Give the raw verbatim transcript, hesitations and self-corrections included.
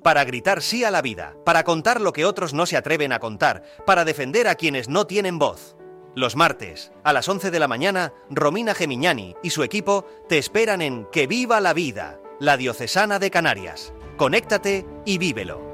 para gritar sí a la vida, para contar lo que otros no se atreven a contar, para defender a quienes no tienen voz. Los martes, a las once de la mañana, Romina Gemignani y su equipo te esperan en Que Viva la Vida, la Diocesana de Canarias. Conéctate y vívelo.